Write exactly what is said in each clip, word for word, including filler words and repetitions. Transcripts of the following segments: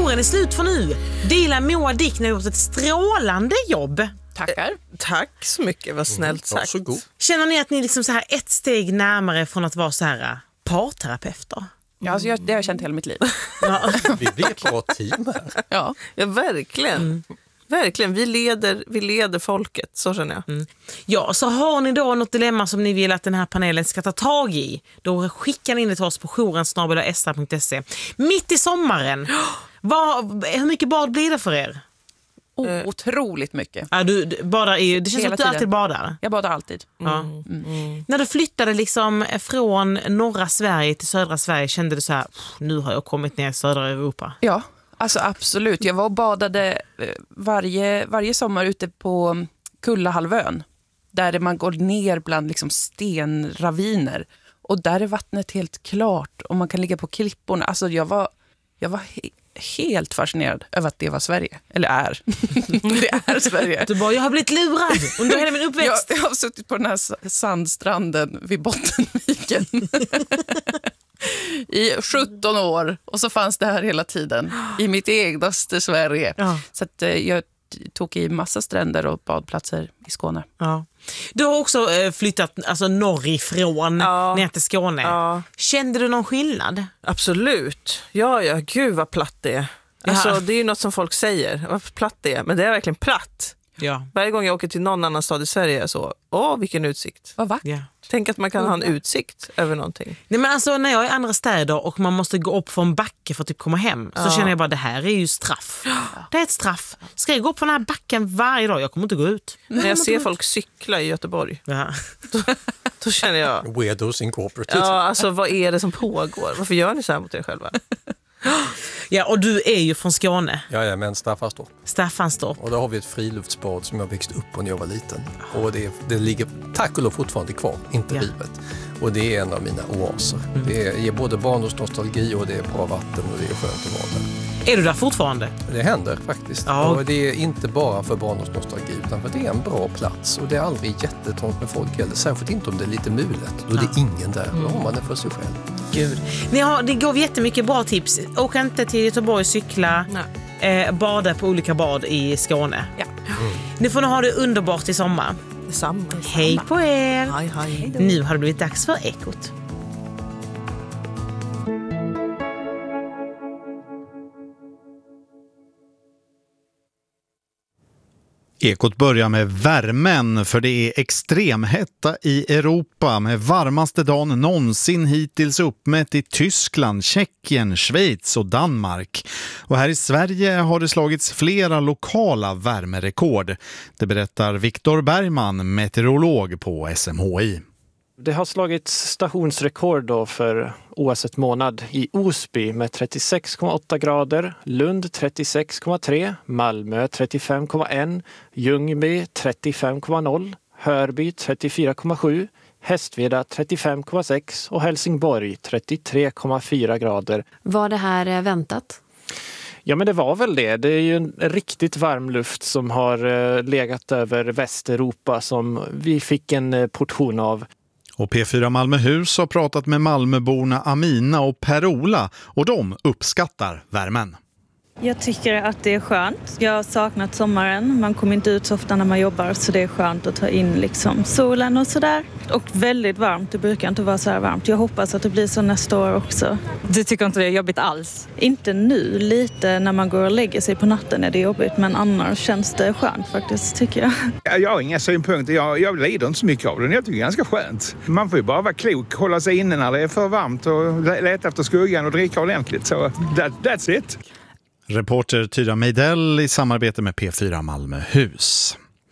jouren är slut för nu. Dela Moa Dick har gjort ett strålande jobb. Tackar. Tack så mycket, vad snällt sagt. Mm, varsågod. Känner ni att ni liksom så här ett steg närmare från att vara så här parterapeuter? Ja, alltså jag, det har jag känt hela mitt liv. Ja. Vi blir ett bra team här. Ja. Ja, verkligen. Mm. Verkligen, vi leder, vi leder folket, så känner jag. Mm. Ja, så har ni då något dilemma som ni vill att den här panelen ska ta tag i, då skickar ni in det till oss på jouren snabel-a s r punkt se. Mitt i sommaren, vad, hur mycket bad blir det för er? Oh, otroligt mycket. Ja, du, du badar i, det känns Hela som att du tiden. alltid badar. Jag badar alltid. Ja. Mm. Mm. När du flyttade liksom från norra Sverige till södra Sverige, kände du så här, nu har jag kommit ner i södra Europa? Ja, alltså absolut. Jag var och badade varje, varje sommar ute på Kullahalvön, där man går ner bland liksom stenraviner. Och där är vattnet helt klart och man kan ligga på klipporna. Alltså jag var, jag var he- helt fascinerad över att det var Sverige. Eller är. Det är Sverige. Du bara, jag har blivit lurad under hela min uppväxt. Jag, jag har suttit på den här sandstranden vid Bottenviken i sjutton år. Och så fanns det här hela tiden i mitt egnaste Sverige. Ja. Så att, eh, jag tog i massa stränder och badplatser i Skåne. Ja. Du har också eh, flyttat alltså, norrifrån ja. ner till Skåne. Ja. Kände du någon skillnad? Absolut. Ja, ja, gud vad platt det är. Alltså, det är ju något som folk säger, vad platt det är. Men det är verkligen platt. Ja. Varje gång jag åker till någon annan stad i Sverige är så, åh vilken utsikt. Vad vackert. Ja. Tänk att man kan ha en utsikt över någonting. Nej, men alltså, när jag är i andra städer och man måste gå upp för en backe för att typ komma hem, så ja. känner jag bara, det här är ju straff. Det är ett straff. Ska jag gå upp för den här backen varje dag? Jag kommer inte gå ut. När jag ser folk cykla i Göteborg, ja. då, då känner jag... Weirdos Incorporated. Ja, alltså vad är det som pågår? Varför gör ni så här mot er själva? Ja, och du är ju från Skåne. Ja, ja, men Staffanstorp. Staffanstorp. Och då har vi ett friluftsbad som jag växte upp på när jag var liten. Och det, det ligger tack och lov fortfarande kvar, inte ja. rivet. Och det är en av mina oaser. Mm. Det ger både barndomsnostalgi och det är bra vatten och det är skönt att vara där. Är du där fortfarande? Det händer faktiskt. Ja. Och det är inte bara för barndomsnostalgi utan för det är en bra plats. Och det är aldrig jättetrångt med folk heller. Särskilt inte om det är lite mulet. Då är det ja. ingen där. Då har man det för sig själv. Gud. Ni har, det går jättemycket bra tips. Åk inte till Göteborg, cykla, eh, bada på olika bad i Skåne. Ja. Mm. Ni får nog ha det underbart i sommar. Detsamma. Hej på er. Hej, hej. Nu har det blivit dags för Ekot. Ekot börjar med värmen, för det är extremhetta i Europa med varmaste dagen någonsin hittills uppmätt i Tyskland, Tjeckien, Schweiz och Danmark. Och här i Sverige har det slagits flera lokala värmerekord. Det berättar Viktor Bergman, meteorolog på S M H I. Det har slagits stationsrekord då för oavsett månad i Osby med trettiosex komma åtta grader, Lund trettiosex komma tre, Malmö trettiofem komma ett, Ljungby trettiofem komma noll, Hörby trettiofyra komma sju, Hästveda trettiofem komma sex och Helsingborg trettiotre komma fyra grader. Var det här väntat? Ja, men det var väl det. Det är ju en riktigt varm luft som har legat över Västeuropa som vi fick en portion av. Och P fyra Malmöhus har pratat med Malmöborna Amina och Per-Ola och de uppskattar värmen. Jag tycker att det är skönt. Jag har saknat sommaren. Man kommer inte ut så ofta när man jobbar, så det är skönt att ta in liksom solen och sådär. Och väldigt varmt. Det brukar inte vara så här varmt. Jag hoppas att det blir så nästa år också. Du tycker inte det är jobbigt alls? Inte nu. Lite när man går och lägger sig på natten är det jobbigt. Men annars känns det skönt faktiskt, tycker jag. Jag har inga synpunkter. Jag, jag lider inte så mycket av det. Jag tycker det är ganska skönt. Man får ju bara vara klok. Hålla sig inne när det är för varmt och leta efter skuggan och dricka ordentligt. Så that, that's it. Reporter Tyra Meidell i samarbete med P fyra Malmöhus.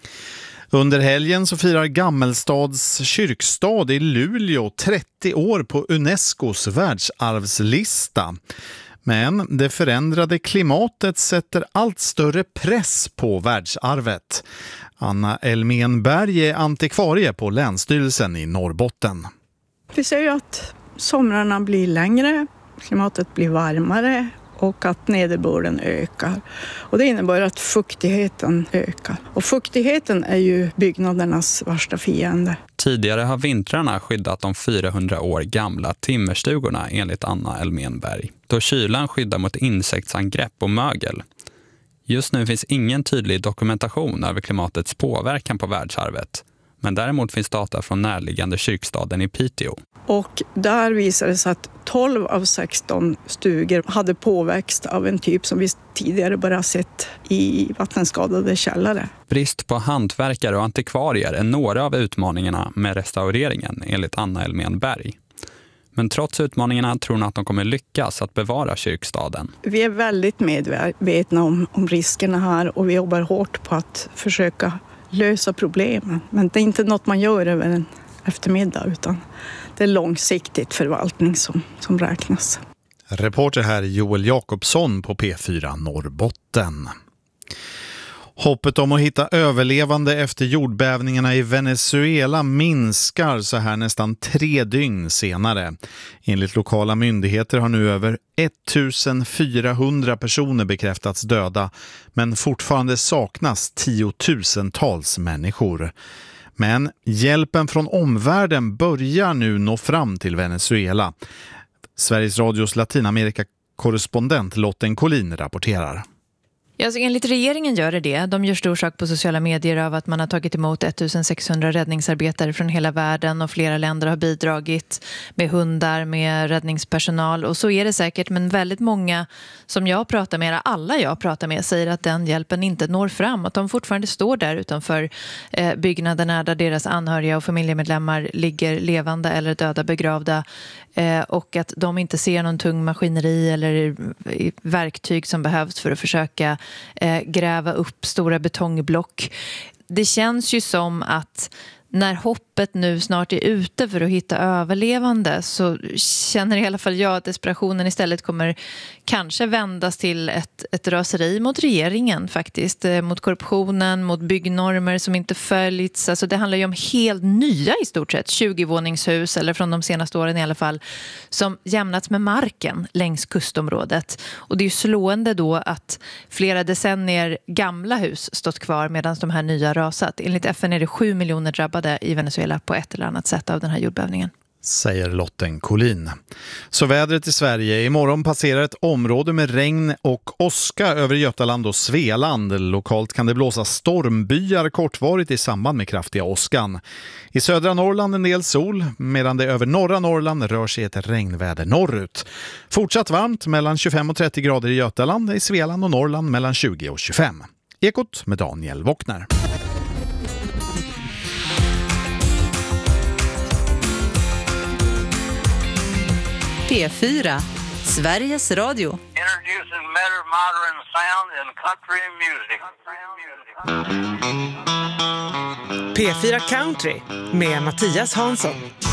Under helgen så firar Gammelstads kyrkstad i Luleå trettio år på Unescos världsarvslista. Men det förändrade klimatet sätter allt större press på världsarvet. Anna Elmenberg är antikvarie på Länsstyrelsen i Norrbotten. Vi ser ju att somrarna blir längre, klimatet blir varmare. och att nederbörden ökar. Och det innebär att fuktigheten ökar. Och fuktigheten är ju byggnadernas värsta fiende. Tidigare har vintrarna skyddat de fyrahundra år gamla timmerstugorna enligt Anna Elmenberg, då kylan skyddar mot insektsangrepp och mögel. Just nu finns ingen tydlig dokumentation över klimatets påverkan på världsarvet. Men däremot finns data från närliggande kyrkstaden i Piteå. Och där visade det sig att tolv av sexton stugor hade påväxt av en typ som vi tidigare bara sett i vattenskadade källare. Brist på hantverkare och antikvarier är några av utmaningarna med restaureringen enligt Anna Elmenberg. Men trots utmaningarna tror hon att de kommer lyckas att bevara kyrkstaden. Vi är väldigt medvetna om, om riskerna här och vi jobbar hårt på att försöka lösa problemen. Men det är inte något man gör över en eftermiddag utan det är långsiktigt förvaltning som, som räknas. Reporter här Joel Jakobsson på P fyra Norrbotten. Hoppet om att hitta överlevande efter jordbävningarna i Venezuela minskar så här nästan tre dygn senare. Enligt lokala myndigheter har nu över ettusenfyrahundra personer bekräftats döda, men fortfarande saknas tiotusentals människor. Men hjälpen från omvärlden börjar nu nå fram till Venezuela. Sveriges Radios Latinamerika-korrespondent Lotten Collin rapporterar. Ja, alltså enligt regeringen gör det det. De gör stor sak på sociala medier av att man har tagit emot ettusensexhundra räddningsarbetare från hela världen och flera länder har bidragit med hundar, med räddningspersonal. Och så är det säkert, men väldigt många som jag pratar med, alla jag pratar med, säger att den hjälpen inte når fram. Att de fortfarande står där utanför eh, byggnaderna där deras anhöriga och familjemedlemmar ligger levande eller döda begravda. Eh, och att de inte ser någon tung maskineri eller verktyg som behövs för att försöka eh, gräva upp stora betongblock. Det känns ju som att när hoppet nu snart är ute för att hitta överlevande så känner i alla fall jag att desperationen istället kommer kanske vändas till ett, ett raseri mot regeringen faktiskt. Mot korruptionen, mot byggnormer som inte följts. Alltså det handlar ju om helt nya i stort sett tjugo-våningshus eller från de senaste åren i alla fall som jämnats med marken längs kustområdet. Och det är ju slående då att flera decennier gamla hus stått kvar medan de här nya rasat. Enligt F N är det sju miljoner drabbade i Venezuela på ett eller annat sätt av den här jordbävningen. Säger Lotten Collin. Så vädret i Sverige. Imorgon passerar ett område med regn och åska över Götaland och Svealand. Lokalt kan det blåsa stormbyar kortvarigt i samband med kraftiga åskan. I södra Norrland en del sol, medan det över norra Norrland rör sig ett regnväder norrut. Fortsatt varmt mellan tjugofem och trettio grader i Götaland, i Svealand och Norrland mellan tjugo och tjugofem. Ekot med Daniel Wockner. P fyra, Sveriges Radio. Introducing better modern sound in country music. P fyra Country med Mattias Hansson.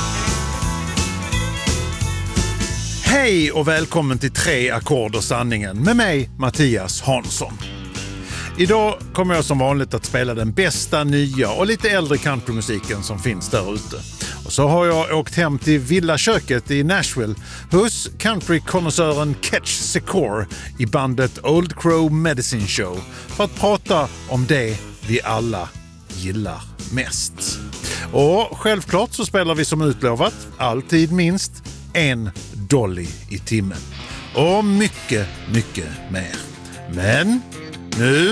Hej och välkommen till Tre ackord och sanningen med mig, Mattias Hansson. Idag kommer jag som vanligt att spela den bästa, nya och lite äldre countrymusiken som finns där ute. Och så har jag åkt hem till villaköket i Nashville hos countrykonnässören Ketch Secor i bandet Old Crow Medicine Show för att prata om det vi alla gillar mest. Och självklart så spelar vi som utlovat alltid minst en dolly i timmen. Och mycket, mycket mer. Men nu